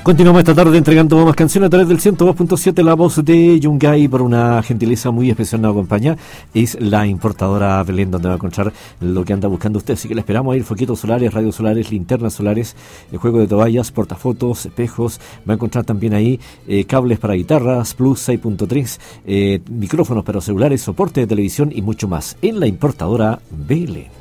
Continuamos esta tarde entregando más canciones a través del 102.7. La voz de Yungay, por una gentileza muy especial, nos acompaña. Es la importadora Belén, donde va a encontrar lo que anda buscando usted. Así que le esperamos a ir: foquitos solares, radios solares, linternas solares, el juego de toallas, portafotos, espejos. Va a encontrar también ahí cables para guitarras, Plus 6.3, micrófonos para celulares, soporte de televisión y mucho más en la importadora Belén.